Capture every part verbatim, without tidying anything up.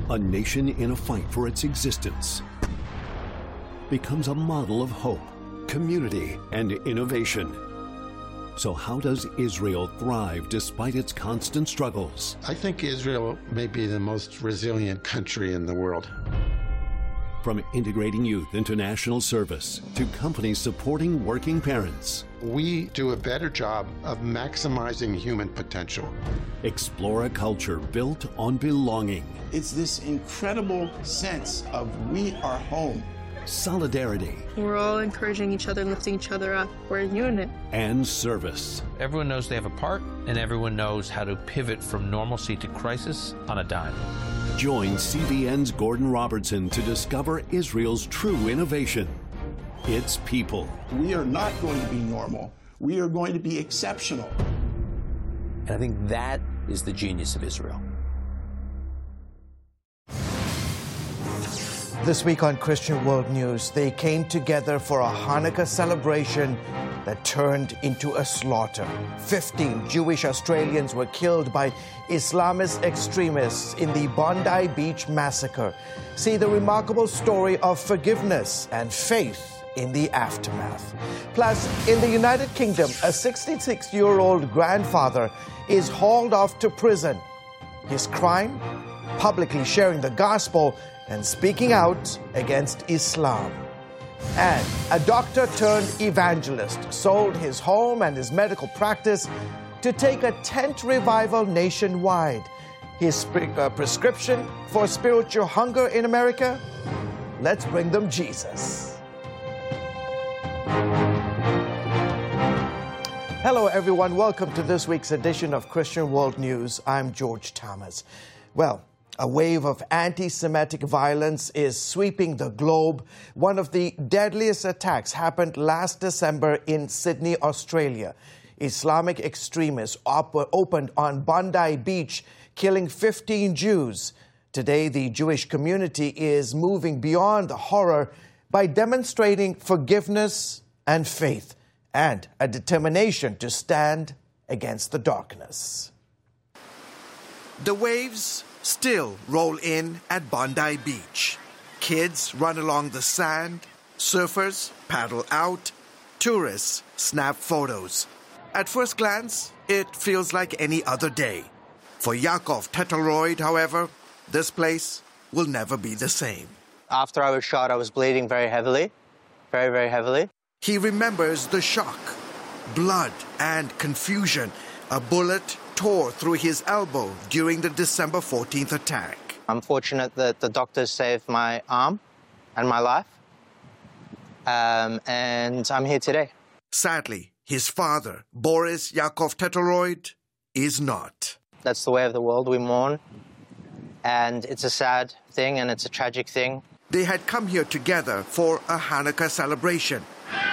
a nation in a fight for its existence, becomes a model of hope, community, and innovation. So how does Israel thrive despite its constant struggles? I think Israel may be the most resilient country in the world. From integrating youth into national service to companies supporting working parents, we do a better job of maximizing human potential. Explore a culture built on belonging. It's this incredible sense of we are home. Solidarity. We're all encouraging each other, lifting each other up. We're a unit. And service. Everyone knows they have a part, and everyone knows how to pivot from normalcy to crisis on a dime. Join C B N's Gordon Robertson to discover Israel's true innovation. Its people. We are not going to be normal. We are going to be exceptional. And I think that is the genius of Israel. This week on Christian World News, they came together for a Hanukkah celebration that turned into a slaughter. Fifteen Jewish Australians were killed by Islamist extremists in the Bondi Beach massacre. See the remarkable story of forgiveness and faith in the aftermath. Plus, in the United Kingdom, a sixty-six-year-old grandfather is hauled off to prison. His crime? Publicly sharing the gospel and speaking out against Islam. And a doctor turned evangelist sold his home and his medical practice to take a tent revival nationwide. His uh, prescription for spiritual hunger in America? Let's bring them Jesus. Hello everyone, welcome to this week's edition of Christian World News. I'm George Thomas. Well, a wave of anti-Semitic violence is sweeping the globe. One of the deadliest attacks happened last December in Sydney, Australia. Islamic extremists op- opened on Bondi Beach, killing fifteen Jews. Today, the Jewish community is moving beyond the horror by demonstrating forgiveness and faith and a determination to stand against the darkness. The waves still roll in at Bondi Beach. Kids run along the sand, surfers paddle out, tourists snap photos. At first glance, it feels like any other day. For Yaakov Tetelroyd, however, this place will never be the same. After I was shot, I was bleeding very heavily, very, very heavily. He remembers the shock, blood and confusion. A bullet tore through his elbow during the December fourteenth attack. I'm fortunate that the doctors saved my arm and my life, um, and I'm here today. Sadly, his father, Boris Yaakov Tetelroyd, is not. That's the way of the world. We mourn, and it's a sad thing, and it's a tragic thing. They had come here together for a Hanukkah celebration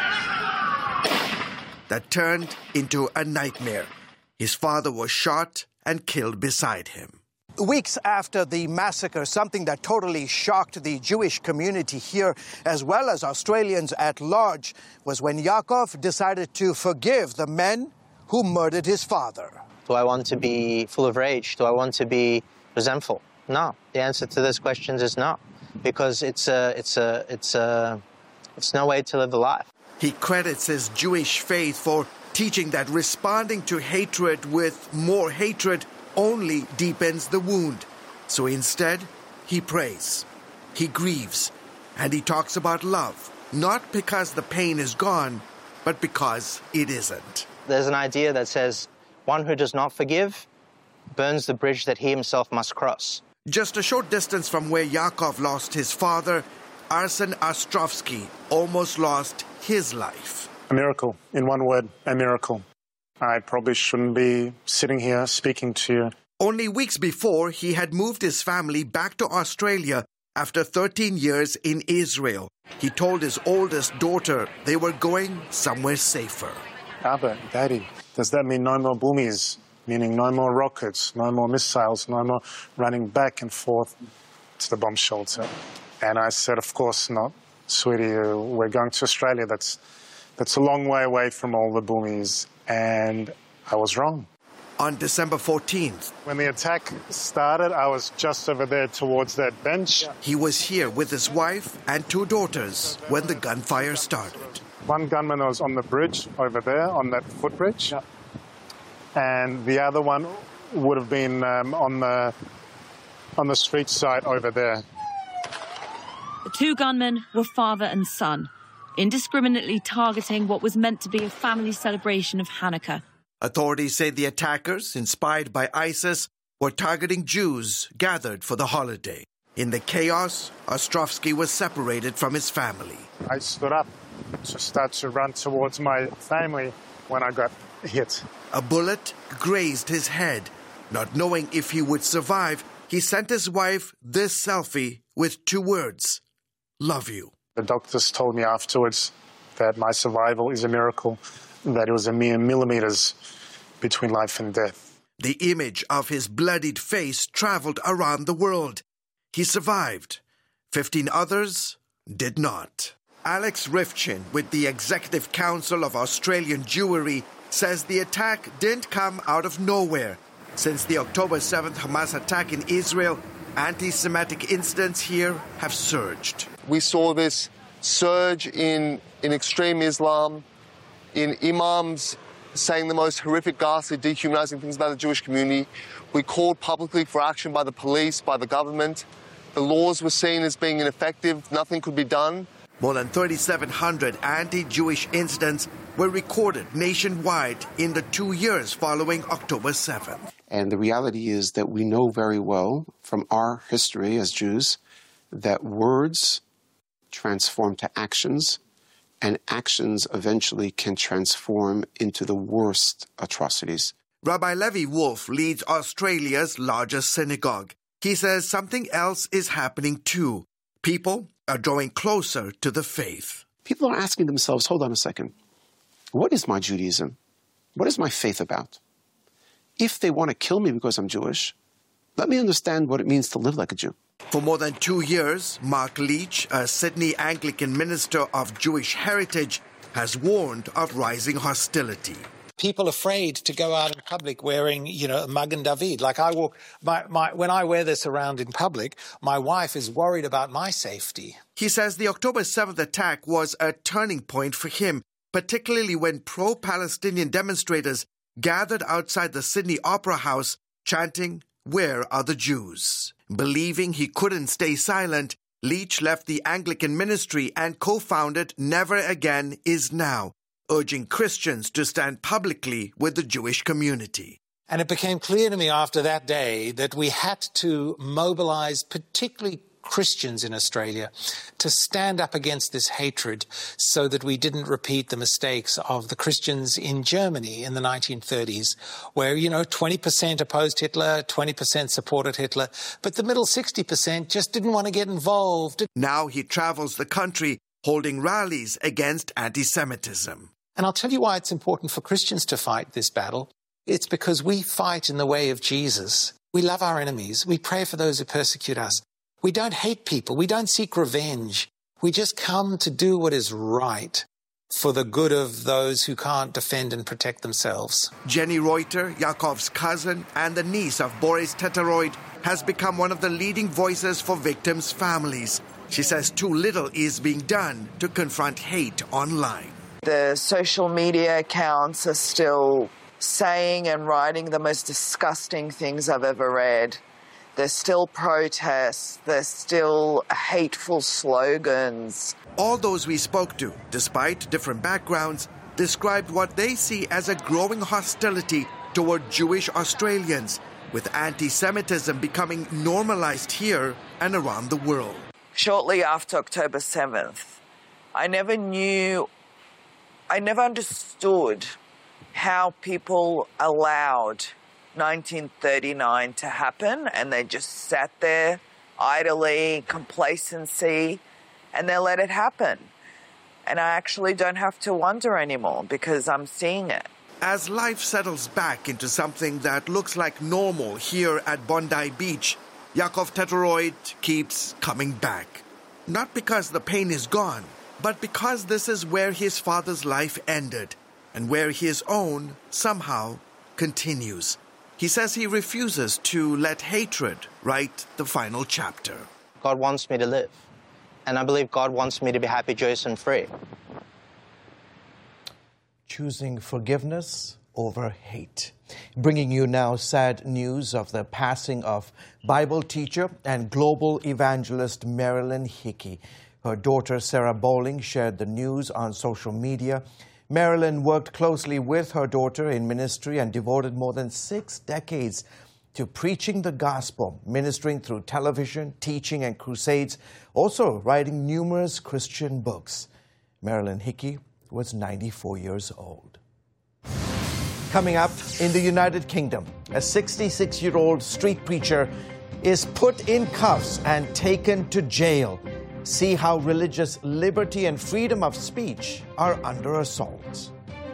that turned into a nightmare. His father was shot and killed beside him. Weeks after the massacre, something that totally shocked the Jewish community here, as well as Australians at large, was when Yaakov decided to forgive the men who murdered his father. Do I want to be full of rage? Do I want to be resentful? No. The answer to those questions is no, because it's a, it's a, it's a, it's no way to live a life. He credits his Jewish faith for teaching that responding to hatred with more hatred only deepens the wound. So instead, he prays, he grieves, and he talks about love, not because the pain is gone, but because it isn't. There's an idea that says, one who does not forgive burns the bridge that he himself must cross. Just a short distance from where Yaakov lost his father, Arsen Ostrovsky almost lost his life. A miracle. In one word, a miracle. I probably shouldn't be sitting here speaking to you. Only weeks before, he had moved his family back to Australia after thirteen years in Israel. He told his oldest daughter they were going somewhere safer. Abba, Daddy, does that mean no more boomies? Meaning no more rockets, no more missiles, no more running back and forth to the bomb shelter? And I said, of course not. Sweetie, uh, we're going to Australia. That's That's a long way away from all the boomies, and I was wrong. on December fourteenth. When the attack started, I was just over there towards that bench. He was here with his wife and two daughters when the gunfire started. One gunman was on the bridge over there, on that footbridge. And the other one would have been um, on the on the street side over there. The two gunmen were father and son, indiscriminately targeting what was meant to be a family celebration of Hanukkah. Authorities say the attackers, inspired by ISIS, were targeting Jews gathered for the holiday. In the chaos, Ostrovsky was separated from his family. I stood up to start to run towards my family when I got hit. A bullet grazed his head. Not knowing if he would survive, he sent his wife this selfie with two words: love you. The doctors told me afterwards that my survival is a miracle, that it was a mere millimeters between life and death. The image of his bloodied face traveled around the world. He survived. Fifteen others did not. Alex Rifchin, with the Executive Council of Australian Jewry, says the attack didn't come out of nowhere. Since the October seventh Hamas attack in Israel, anti-Semitic incidents here have surged. We saw this surge in, in extreme Islam, in imams saying the most horrific, ghastly, dehumanizing things about the Jewish community. We called publicly for action by the police, by the government. The laws were seen as being ineffective. Nothing could be done. More than thirty-seven hundred anti-Jewish incidents were recorded nationwide in the two years following October seventh. And the reality is that we know very well from our history as Jews that words transform to actions, and actions eventually can transform into the worst atrocities. Rabbi Levi Wolf leads Australia's largest synagogue. He says something else is happening too. People are drawing closer to the faith. People are asking themselves, hold on a second, what is my Judaism? What is my faith about? If they want to kill me because I'm Jewish, let me understand what it means to live like a Jew. For more than two years, Mark Leach, a Sydney Anglican minister of Jewish heritage, has warned of rising hostility. People afraid to go out in public wearing, you know, a Magen David. Like I walk, my, my, when I wear this around in public, my wife is worried about my safety. He says the October seventh attack was a turning point for him, particularly when pro-Palestinian demonstrators gathered outside the Sydney Opera House chanting, "Where are the Jews?" Believing he couldn't stay silent, Leach left the Anglican ministry and co-founded Never Again Is Now, urging Christians to stand publicly with the Jewish community. And it became clear to me after that day that we had to mobilize particularly Christians in Australia to stand up against this hatred so that we didn't repeat the mistakes of the Christians in Germany in the nineteen thirties, where, you know, twenty percent opposed Hitler, twenty percent supported Hitler, but the middle sixty percent just didn't want to get involved. Now he travels the country holding rallies against anti-Semitism. And I'll tell you why it's important for Christians to fight this battle. It's because we fight in the way of Jesus. We love our enemies. We pray for those who persecute us. We don't hate people. We don't seek revenge. We just come to do what is right for the good of those who can't defend and protect themselves. Jenny Reuter, Yaakov's cousin and the niece of Boris Teteroid, has become one of the leading voices for victims' families. She says too little is being done to confront hate online. The social media accounts are still saying and writing the most disgusting things I've ever read. There's still protests. There's still hateful slogans. All those we spoke to, despite different backgrounds, described what they see as a growing hostility toward Jewish Australians, with anti-Semitism becoming normalized here and around the world. Shortly after October seventh, I never knew, I never understood how people allowed nineteen thirty-nine to happen, and they just sat there idly, complacency, and they let it happen. And I actually don't have to wonder anymore because I'm seeing it. As life settles back into something that looks like normal here at Bondi Beach, Yaakov Teteroid keeps coming back. Not because the pain is gone, but because this is where his father's life ended and where his own somehow continues. He says he refuses to let hatred write the final chapter. God wants me to live, and I believe God wants me to be happy, joyous, and free. Choosing forgiveness over hate. Bringing you now sad news of the passing of Bible teacher and global evangelist Marilyn Hickey. Her daughter Sarah Bowling shared the news on social media. Marilyn worked closely with her daughter in ministry and devoted more than six decades to preaching the gospel, ministering through television, teaching and crusades, also writing numerous Christian books. Marilyn Hickey was ninety-four years old. Coming up, in the United Kingdom, a sixty-six-year-old street preacher is put in cuffs and taken to jail. See how religious liberty and freedom of speech are under assault.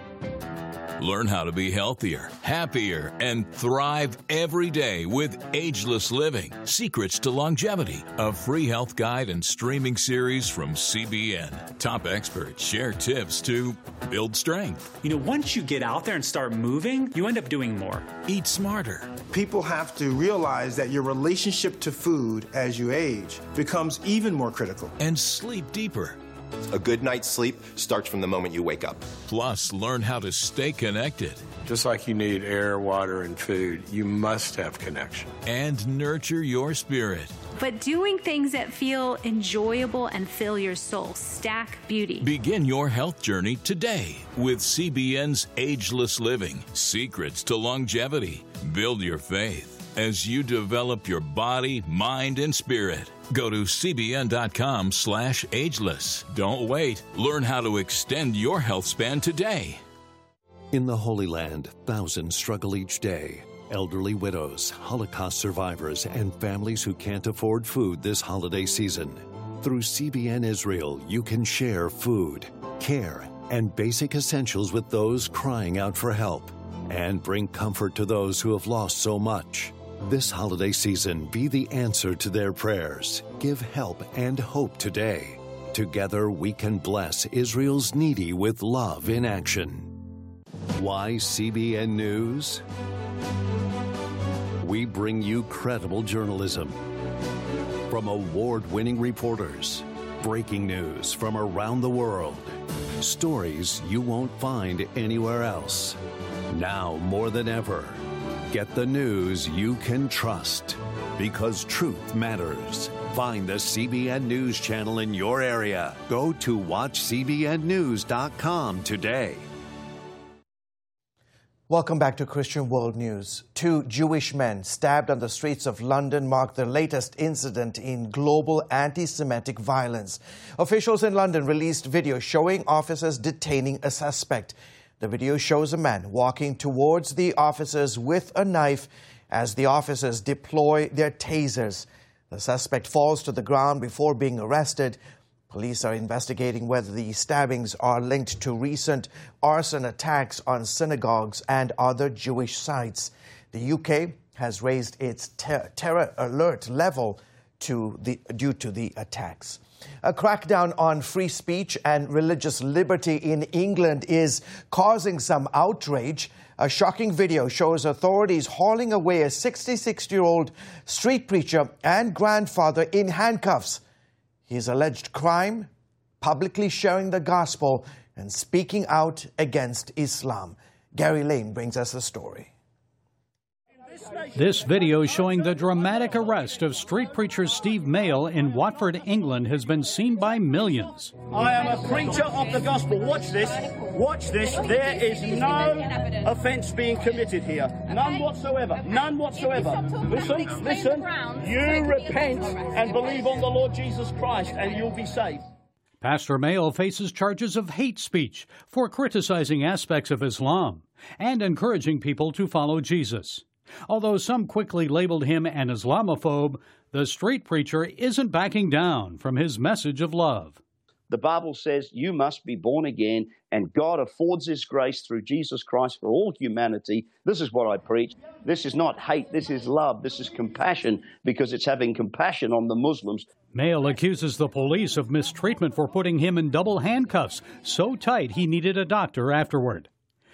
Learn how to be healthier, happier, and thrive every day with Ageless Living, Secrets to Longevity, a free health guide and streaming series from C B N. Top experts share tips to build strength. You know, once you get out there and start moving, you end up doing more. Eat smarter. People have to realize that your relationship to food as you age becomes even more critical. And sleep deeper. A good night's sleep starts from the moment you wake up. Plus, learn how to stay connected. Just like you need air, water, and food, you must have connection. And nurture your spirit. But doing things that feel enjoyable and fill your soul. Stack Beauty. Begin your health journey today with C B N's Ageless Living, Secrets to Longevity. Build your faith as you develop your body, mind, and spirit. Go to cbn.com slash ageless. Don't wait. Learn how to extend your health span today. In the Holy Land, thousands struggle each day. Elderly widows, Holocaust survivors, and families who can't afford food this holiday season. Through C B N Israel, you can share food, care, and basic essentials with those crying out for help, and bring comfort to those who have lost so much. This holiday season, be the answer to their prayers. Give help and hope today. Together, we can bless Israel's needy with love in action. Why C B N News? We bring you credible journalism from award-winning reporters, breaking news from around the world, stories you won't find anywhere else. Now more than ever, get the news you can trust, because truth matters. Find the C B N News channel in your area. Go to watch c b n news dot com today. Welcome back to Christian World News. Two Jewish men stabbed on the streets of London marked the latest incident in global anti-Semitic violence. Officials in London released video showing officers detaining a suspect. The video shows a man walking towards the officers with a knife as the officers deploy their tasers. The suspect falls to the ground before being arrested. Police are investigating whether the stabbings are linked to recent arson attacks on synagogues and other Jewish sites. The U K has raised its ter- terror alert level to the, due to the attacks. A crackdown on free speech and religious liberty in England is causing some outrage. A shocking video shows authorities hauling away a sixty-six-year-old street preacher and grandfather in handcuffs. His alleged crime, publicly sharing the gospel and speaking out against Islam. Gary Lane brings us the story. This video showing the dramatic arrest of street preacher Steve Mail in Watford, England has been seen by millions. I am a preacher of the gospel. Watch this. Watch this. There is no offence being committed here. None whatsoever. None whatsoever. Listen, listen. You repent and believe on the Lord Jesus Christ and you'll be saved. Pastor Mail faces charges of hate speech for criticizing aspects of Islam and encouraging people to follow Jesus. Although some quickly labeled him an Islamophobe, the street preacher isn't backing down from his message of love. The Bible says you must be born again, and God affords His grace through Jesus Christ for all humanity. This is what I preach. This is not hate, this is love, this is compassion, because it's having compassion on the Muslims. Mail accuses the police of mistreatment for putting him in double handcuffs, so tight he needed a doctor afterward.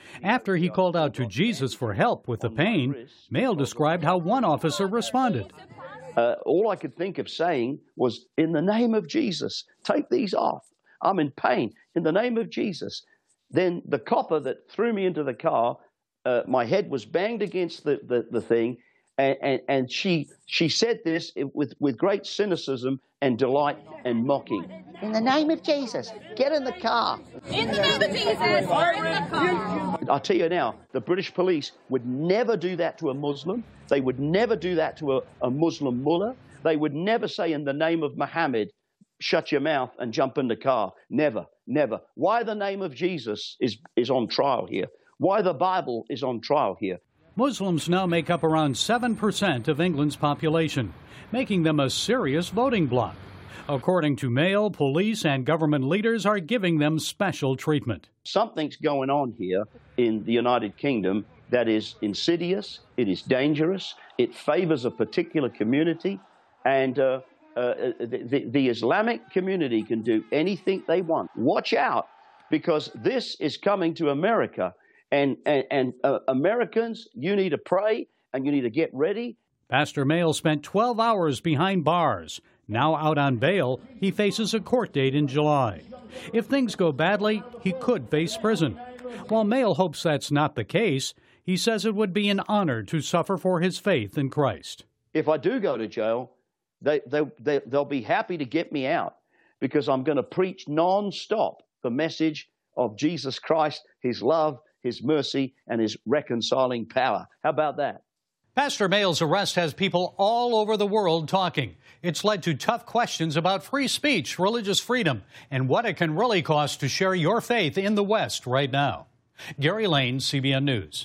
After he called out to Jesus for help with the pain, Mayle described how one officer responded. Uh, all I could think of saying was, in the name of Jesus, take these off. I'm in pain. In the name of Jesus. Then the copper that threw me into the car, uh, my head was banged against the, the, the thing, and, and, and she she said this with, with great cynicism and delight and mocking. In the name of Jesus, get in the car. In the name of Jesus, get in the car. I'll tell you now, the British police would never do that to a Muslim. They would never do that to a, a Muslim mullah. They would never say, in the name of Muhammad, shut your mouth and jump in the car. Never, never. Why the name of Jesus is, is on trial here? Why the Bible is on trial here? Muslims now make up around seven percent of England's population, making them a serious voting bloc. According to Mayle, police and government leaders are giving them special treatment. Something's going on here in the United Kingdom that is insidious, it is dangerous, it favors a particular community, and uh, uh, the, the Islamic community can do anything they want. Watch out, because this is coming to America, and, and, and uh, Americans, you need to pray and you need to get ready. Pastor Mayle spent twelve hours behind bars. Now out on bail, he faces a court date in July. If things go badly, he could face prison. While Mayle hopes that's not the case, he says it would be an honor to suffer for his faith in Christ. If I do go to jail, they, they, they, they'll be happy to get me out, because I'm going to preach non-stop the message of Jesus Christ, his love, his mercy, and his reconciling power. How about that? Pastor Mayle's arrest has people all over the world talking. It's led to tough questions about free speech, religious freedom, and what it can really cost to share your faith in the West right now. Gary Lane, C B N News.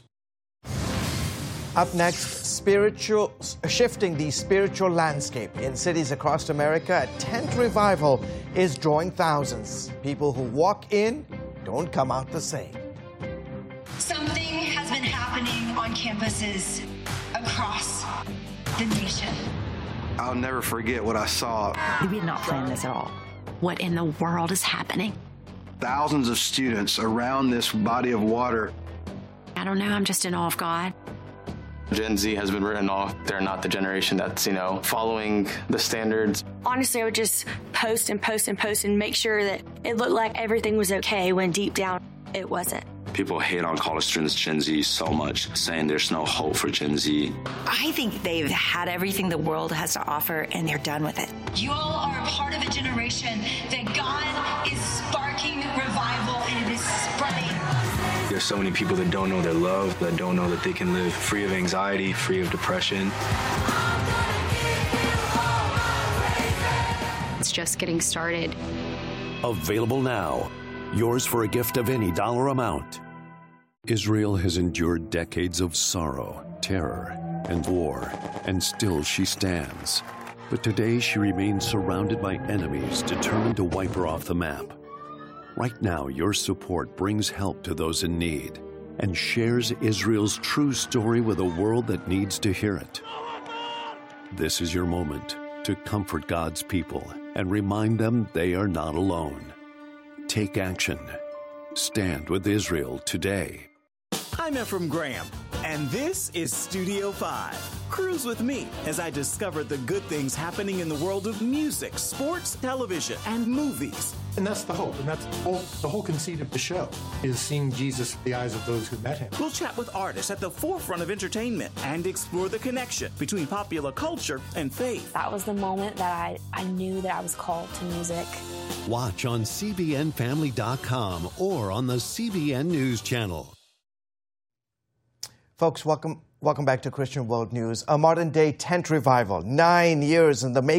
Up next, spiritual, shifting the spiritual landscape in cities across America, a tent revival is drawing thousands. People who walk in don't come out the same. Something has been happening on campuses across the nation. I'll never forget what I saw. We did not plan this at all. What in the world is happening? Thousands of students around this body of water. I don't know, I'm just in awe of God. Gen Z has been written off. They're not the generation that's, you know, following the standards. Honestly, I would just post and post and post and make sure that it looked like everything was okay when deep down it wasn't. People hate on college students, Gen Z, so much, saying there's no hope for Gen Z. I think they've had everything the world has to offer, and they're done with it. You all are a part of a generation that God is sparking revival, and it is spreading. There's so many people that don't know their love, that don't know that they can live free of anxiety, free of depression. It's just getting started. Available now. Yours for a gift of any dollar amount. Israel has endured decades of sorrow, terror, and war, and still she stands. But today she remains surrounded by enemies determined to wipe her off the map. Right now, your support brings help to those in need and shares Israel's true story with a world that needs to hear it. This is your moment to comfort God's people and remind them they are not alone. Take action. Stand with Israel today. I'm Ephraim Graham, and this is Studio five. Cruise with me as I discover the good things happening in the world of music, sports, television, and movies. And that's the hope, and that's the whole, the whole conceit of the show, is seeing Jesus through the eyes of those who met him. We'll chat with artists at the forefront of entertainment and explore the connection between popular culture and faith. That was the moment that I, I knew that I was called to music. Watch on C B N Family dot com or on the C B N News Channel. Folks, welcome, welcome back to Christian World News. A modern-day tent revival, nine years in the making.